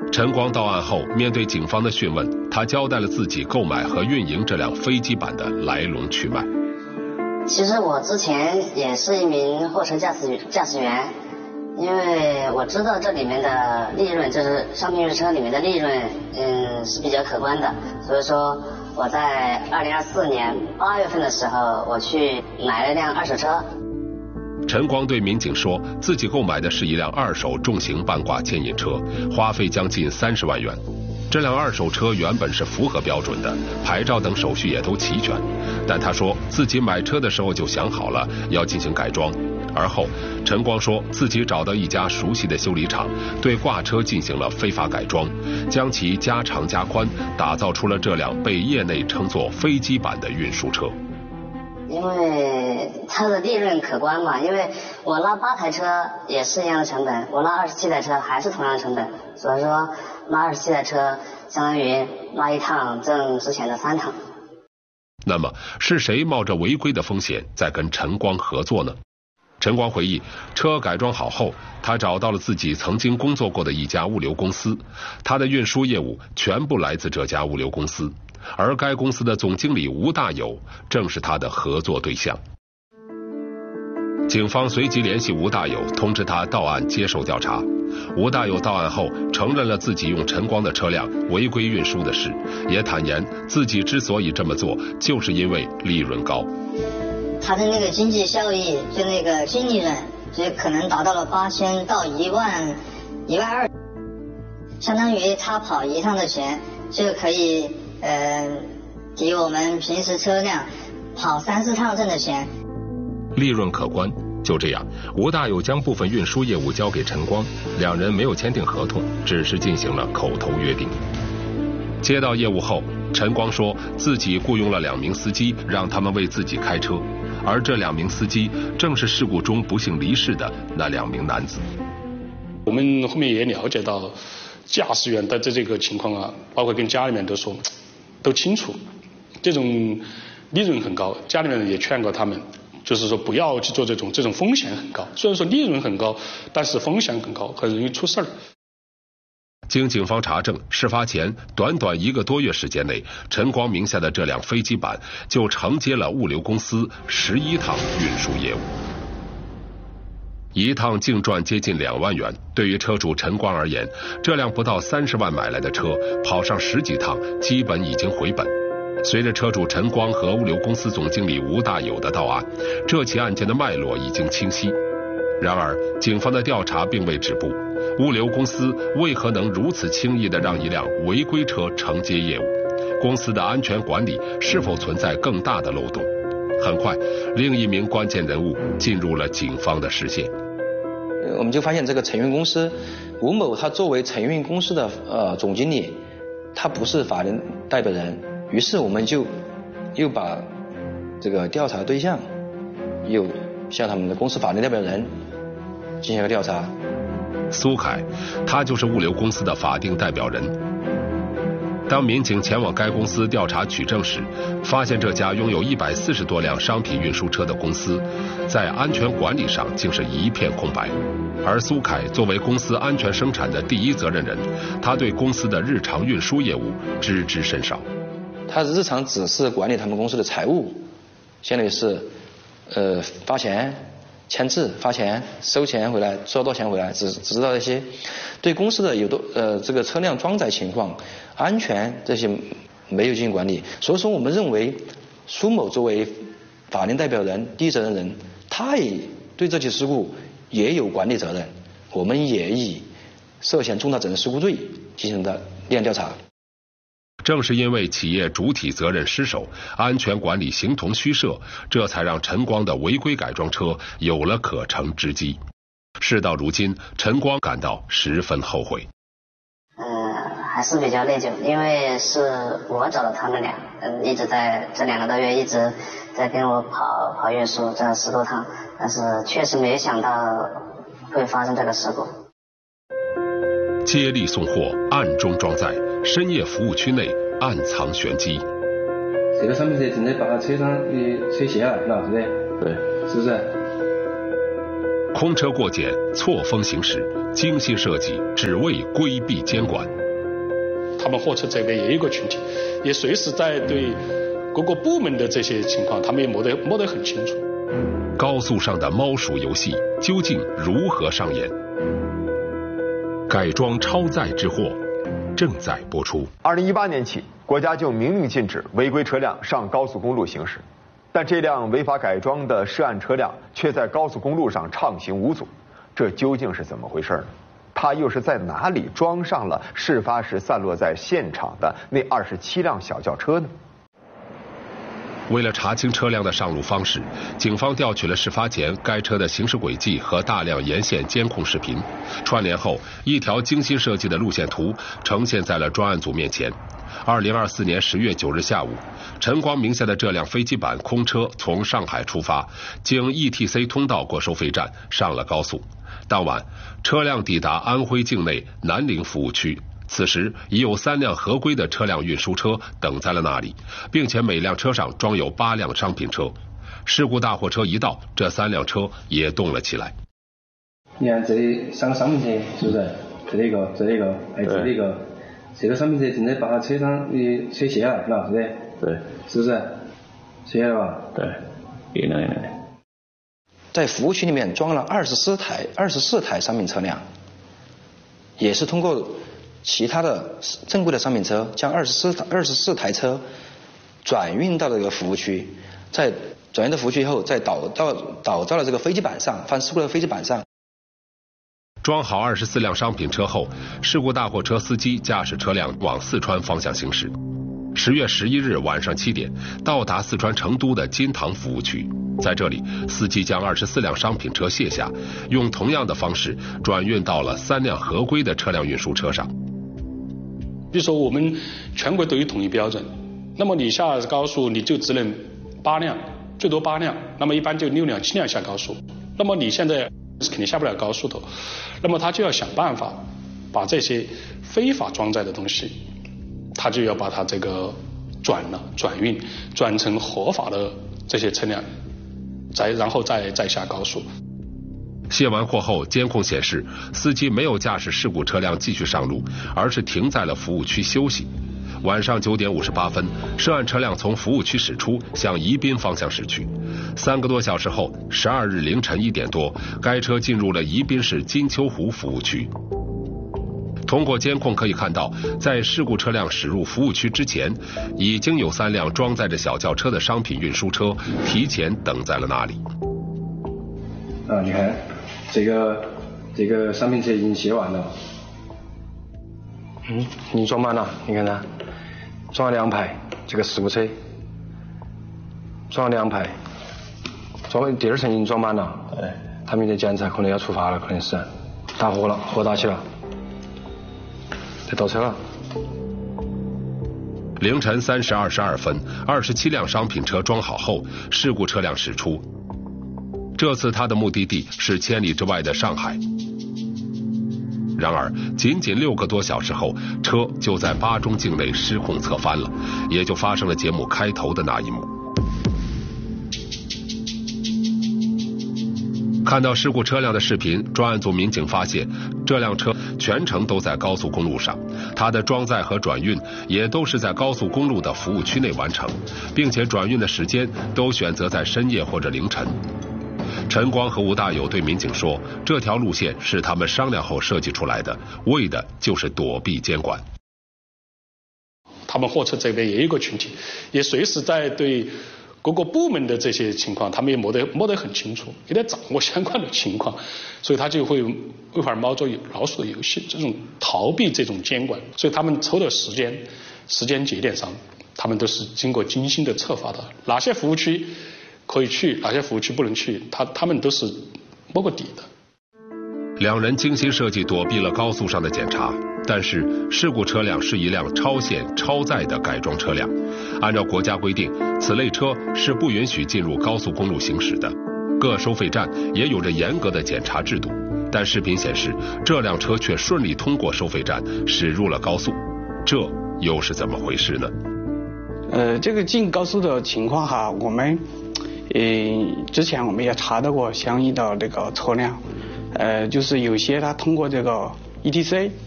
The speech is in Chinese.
陈光到案后，面对警方的讯问，他交代了自己购买和运营这辆飞机版的来龙去脉。 其实我之前也是一名货车驾驶员，因为我知道这里面的利润，就是商品运输车里面的利润，是比较可观的，所以说我在2024年8月份的时候，我去买了一辆二手车。 陈光对民警说，自己购买的是一辆二手重型半挂牵引车，花费将近30万元。这辆二手车原本是符合标准的，牌照等手续也都齐全，但他说自己买车的时候就想好了要进行改装。而后，陈光说自己找到一家熟悉的修理厂，对挂车进行了非法改装，将其加长加宽，打造出了这辆被业内称作飞机版的运输车。 因为它的利润可观嘛，因为我拉8台车也是一样的成本，我拉27台车还是同样的成本，所以说拉27台车相当于拉一趟挣之前的3趟。 那么是谁冒着违规的风险在跟陈光合作呢？陈光回忆，车改装好后，他找到了自己曾经工作过的一家物流公司，他的运输业务全部来自这家物流公司，而该公司的总经理吴大友正是他的合作对象。警方随即联系吴大友，通知他到案接受调查。吴大友到案后承认了自己用陈光的车辆违规运输的事，也坦言自己之所以这么做，就是因为利润高。 他的那个经济效益，就那个净利润，就可能达到了8000到1万12000，相当于他跑一趟的钱就可以抵我们平时车辆跑3、4趟挣的钱， 利润可观。就这样，吴大友将部分运输业务交给陈光，两人没有签订合同，只是进行了口头约定。接到业务后，陈光说自己雇佣了2名司机，让他们为自己开车，而这2名司机正是事故中不幸离世的那2名男子。 我们后面也了解到驾驶员的这个情况啊，包括跟家里面都说都清楚，这种利润很高，家里面也劝过他们，就是说不要去做这种风险很高，虽然说利润很高，但是风险很高，很容易出事儿。 经警方查证，事发前短短1个多月时间内，陈光名下的这辆飞机版就承接了物流公司11趟运输业务，一趟净赚接近2万元。对于车主陈光而言，这辆不到30万买来的车，跑上10几趟，基本已经回本。随着车主陈光和物流公司总经理吴大友的到案，这起案件的脉络已经清晰。然而，警方的调查并未止步。物流公司为何能如此轻易地让一辆违规车承接业务？公司的安全管理是否存在更大的漏洞？很快，另一名关键人物进入了警方的视线。 我们就发现这个承运公司吴某，他作为承运公司的总经理，他不是法定代表人。于是我们就又把这个调查对象又向他们的公司法定代表人进行了调查。 苏凯，他就是物流公司的法定代表人。当民警前往该公司调查取证时，发现这家拥有140多辆商品运输车的公司，在安全管理上竟是一片空白。而苏凯作为公司安全生产的第一责任人，他对公司的日常运输业务知之甚少。 他日常只是管理他们公司的财务，相当于是发钱、签字、发钱、收钱回来、收到钱回来，只知道这些，对公司的这个车辆装载情况、安全这些没有进行管理。所以说，我们认为苏某作为法定代表人、第一责任人，他也对这起事故也有管理责任。我们也以涉嫌重大责任事故罪进行的立案调查。 正是因为企业主体责任失守，安全管理形同虚设，这才让陈光的违规改装车有了可乘之机。事到如今，陈光感到十分后悔。 还是比较内疚，因为是我找了他们俩，一直在这2个多月一直在跟我跑运输，这10多趟，但是确实没想到会发生这个事故。 接力送货，暗中装载，深夜服务区内暗藏玄机。 这个商品车正在把车上的车卸了，是不是？ 对， 是不是？ 空车过检，错峰行驶，精心设计，只为规避监管。 他们货车这边也有一个群体，也随时在对各个部门的这些情况，他们也摸得很清楚。 高速上的猫鼠游戏究竟如何上演？改装超载之祸正在播出。 2018年起，国家就明令禁止违规车辆上高速公路行驶，但这辆违法改装的涉案车辆却在高速公路上畅行无阻，这究竟是怎么回事呢？它又是在哪里装上了事发时散落在现场的那27辆小轿车呢？ 为了查清车辆的上路方式，警方调取了事发前该车的行驶轨迹和大量沿线监控视频，串联后，一条精心设计的路线图呈现在了专案组面前。2024年10月9日下午，陈光名下的这辆飞机版空车从上海出发，经 ETC 通道过收费站，上了高速。当晚，车辆抵达安徽境内南陵服务区。此时已有3辆合规的车辆运输车等在了那里，并且每辆车上装有8辆商品车。事故大货车一到，这3辆车也动了起来。 你看这里3个商品车是不是？这里一个，这里一个，哎，这里一个，这个商品车正在把车上的车卸下来，是吧？对。对。是不是？卸下来吧？对。一辆。 在服务区里面装了24台商品车辆，也是通过其他的正规的商品车将24台车转运到这个服务区，在转运到服务区以后，再倒到了这个飞机板上，犯事故的飞机板上。 装好24辆商品车后，事故大货车司机驾驶车辆往四川方向行驶。10月11日晚上7点，到达四川成都的金堂服务区。在这里，司机将24辆商品车卸下，用同样的方式转运到了3辆合规的车辆运输车上。 比如说我们全国都有统一标准，那么你下高速你就只能8辆，最多8辆，那么一般就6辆7辆下高速。那么你现在是肯定下不了高速的，那么他就要想办法把这些非法装载的东西，他就要把它这个转运转成合法的这些车辆，然后再下高速。 卸完货后，监控显示司机没有驾驶事故车辆继续上路，而是停在了服务区休息。晚上9点58分，涉案车辆从服务区驶出，向宜宾方向驶去。3个多小时后，12日凌晨1点多，该车进入了宜宾市金秋湖服务区。通过监控可以看到，在事故车辆驶入服务区之前，已经有3辆装载着小轿车的商品运输车提前等在了那里。 你看这个商品车已经卸完了。已经装满了，你看它，装了2排，这个事故车装了2排，第2层已经装满了。他们的检查可能要出发了，可能是打货了，货打起了，得倒车了。 凌晨3时22分，27辆商品车装好后，事故车辆驶出。这次他的目的地是千里之外的上海。然而，仅6个多小时后，车就在巴中境内失控侧翻了，也就发生了节目开头的那一幕。看到事故车辆的视频，专案组民警发现，这辆车全程都在高速公路上，它的装载和转运也都是在高速公路的服务区内完成，并且转运的时间都选择在深夜或者凌晨。陈光和吴大友对民警说，这条路线是他们商量后设计出来的，为的就是躲避监管。 他们货车这边也有一个群体，也随时在对各个部门的这些情况，他们也摸得很清楚，也在掌握相关的情况，所以他就会玩猫捉老鼠的游戏，这种逃避这种监管，所以他们抽的时间节点上，他们都是经过精心的策划的，哪些服务区可以去，哪些服务区不能去，他们都是摸过底的。 2人精心设计躲避了高速上的检查，但是事故车辆是一辆超限超载的改装车辆，按照国家规定，此类车是不允许进入高速公路行驶的。各收费站也有着严格的检查制度，但视频显示，这辆车却顺利通过收费站驶入了高速，这又是怎么回事呢？ 这个进高速的情况哈，我们之前我们也查到过相应的那个车辆，就是有些他通过这个 ETC